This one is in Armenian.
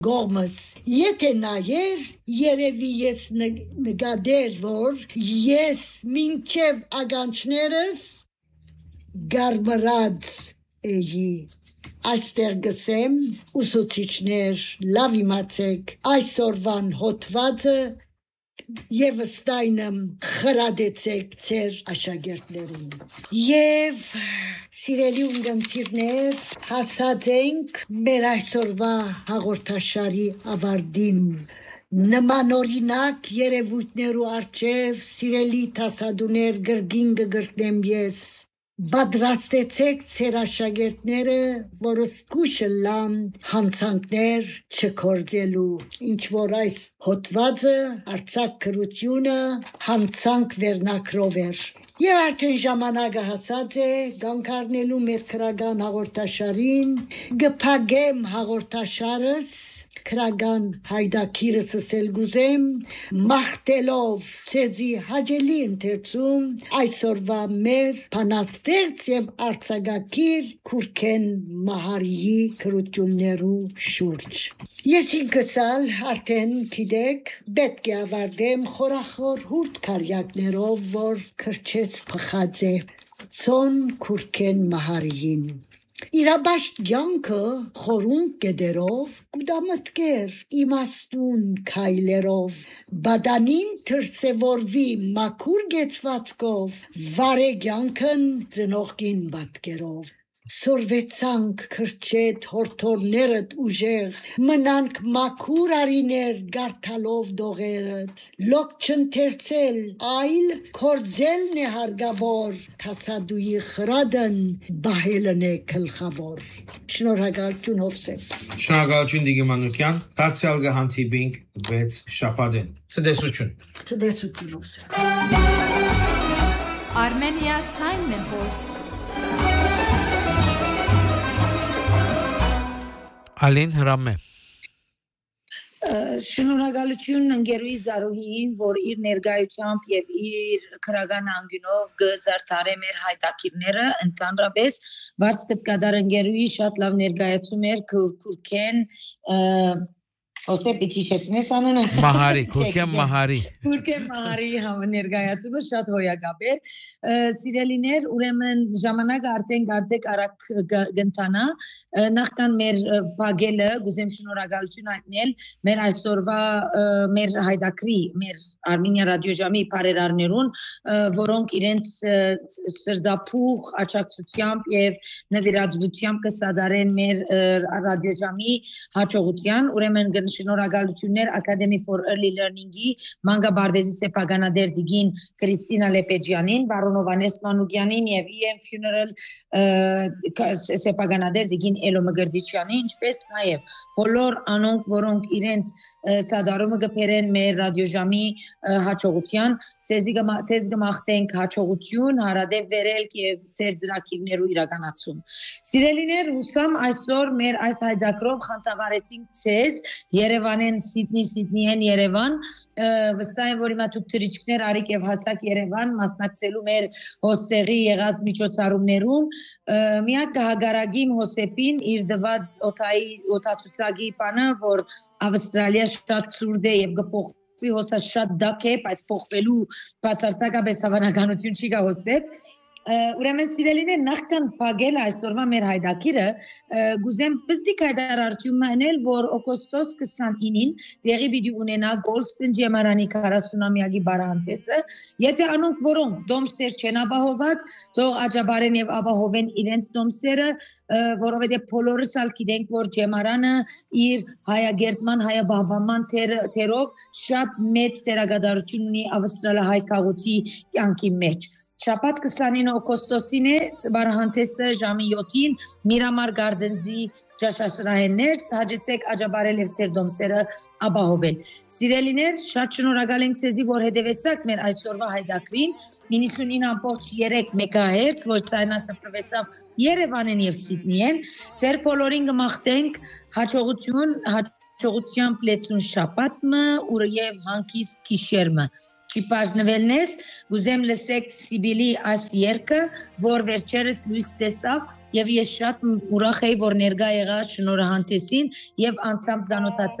գողմս եթե նայեր երևի ես նկատեր որ ես մինչև ագանչներս գարմրած էի այստեղ գսեմ ուսուցիչներ լավ իմացեք այսօրվան հոդվածը եւ ստայնեմ խրադեցեք ձեր աշակերտներուն եւ սիրելի ունգընտիրներ հասած ենք մեր այսօրվա հաղորդաշարի ավարտին նմանօրինակ երևույթներու առջև սիրելի տասադուներ գրգին կգրտնեմ ես Բադրաստեցեք ձեր աշակերտները, որս կուշը լան հանցանքներ չկործելու, ինչ որ այս հոդվածը արձակ գրությունը հանցանք վերնակրով էր։ Եվ արդեն ժամանակը հասած է գանքարնելու մեր քրական հաղորդաշարին, գփագեմ հաղորդաշարս քրական հայդակիրս ասել գուզեմ մախտելով ցեզի հաջելի ընթերցում այսօրվա մեր փանաստեղծ եւ արձակագիր Քուրքեն Մահարիի քրություններու շուրջ ես ինքսալ արդեն գիտեք պետք է ավարտեմ խորախոր հուրտ քարյակներով որ քրչես փխած է ցոն Քուրքեն Մահարիին Իրաբաշտ գյանքը խորունկ գդերով կուդամտկեր իմաստուն քայլերով բադանին թրսևորվի մաքուր գեցվածքով վարե գյանքն ծնողքին պատկերով Սորվեցանք քրչետ հորթորներդ ուժեղ մնանք մաքուր արիներ գարթալով դողերդ լոկ չընթերցել այլ կորձելն է հարգավոր թասադուի խրադն բահելն է գլխավոր Շնորհակալություն Հովսեփ Շնորհակալություն Դիգի Մանուկյան դարձյալ կհանդիպենք 6 շաբաթ Ցտեսություն Հովսեփ Armenia Zeitmenhos Ալին հրամե Շնորհակալություն ընկերուի Զարուհիին, որ իր ներկայությամբ եւ իր քրական անգյունով գզարթարե մեր հայտակիրները ընդհանրապես վարձկտ կդար ընկերուի շատ լավ ներկայացում էր Քուրքեն Ոստե պիչիչեցնես անունը Մահարի, Քուրքեն Մահարի Քուրքեն Մահարի ներկայացումը շատ հոյակապ էր Սիրելիներ, ուրեմն ժամանակը արդեն կարծեք արագ գնտանա նախքան մեր բագելը գուզեմ շնորհակալություն հայտնել մեր այսօրվա մեր հայդակրի մեր Armenia ռադիոժամի բարերարներուն որոնք իրենց սրդափուխ աճակցությամբ եւ նվիրատվությամբ կսադարեն մեր ռադիոժամի հաջողության ուրեմն շնորհակալություններ Academy for Early Learning-ի Մանգաբարդեզի սեփականադեր Դիգին Քրիստինա Լեպեջյանին, Բարոն Հովհաննես Մանուկյանին եւ EM Funeral սեփականադեր Դիգին Էլո Մգրդիչյանին, ինչպես նաեւ բոլոր անոնք, որոնք իրենց սադարումը կբերեն մեր ռադիոժամի հաջողության, ցեզ կմաղթենք հաջողություն, հարադեպ վերելք եւ ձեր ծրագիրներու իրականացում։ Սիրելիներ, հուսամ այսօր մեր այս հայդակրով խանդավառեցինք ցեզ Երևանեն Սիդնիեն Երևան վստահ եմ որ հիմա դուք թրիչքներ արիք եւ հասակ Երևան մասնակցելու մեր հոստեղի եղած միջոցառումներուն միակ հագարագիմ Հոսեփին իր դված օտացուցակի բանը որ Ավստրալիա շատ ցուրտ է եւ կփոխվի հոսա շատ դակ է բայց փոխվելու բացարձակապես հավանականություն չի կա Հոսեփ Ուրեմն սիրելիներ նախքան բագել այսօրվա մեր հայդակիրը գուզեմ բզդիկ հայտարարություն անել որ օգոստոս 29-ին տեղի պիտի ունենա Գոլստեն ջեմարանի 40-ամյակի բարահանդեսը եթե անոնք որոնք դոմսեր չեն ապահոված թող աջաբարեն եւ ապահովեն իրենց դոմսերը որովհետեւ բոլորս ալ գիտենք որ ջեմարանը իր հայագերտման հայաբահբանման թերով շատ մեծ ծերագադարություն ունի ավստրալիա հայ քաղաքի կյանքի մեջ Շաբաթ 29 օգոստոսին է բարահանդեսը ժամի 7-ին Միրամար Գարդենզի ճաշասրահներ հաջեցեք աջաբարել եւ ձեր դոմսերը ապահովել։ Սիրելիներ, շատ շնորհակալ ենք ձեզի, որ հետևեցաք մեր այսօրվա հայդակրին 99.3 MHz, որ ցայնասփռվեցավ Երևանեն եւ Սիդնիեն։ Ձեր բոլորին կմաղթենք հաջողությամբ լեցուն շաբաթը եւ հանգիստ գիշերմը։ Չիպաժնվելնես, գուզեմ լսեք Սիբիլի այս երգը, որ վերջերս լույս տեսավ եւ ես շատ ուրախ եի որ ներկա եղա շնորհանդեսին եւ անցամ ծանոթացա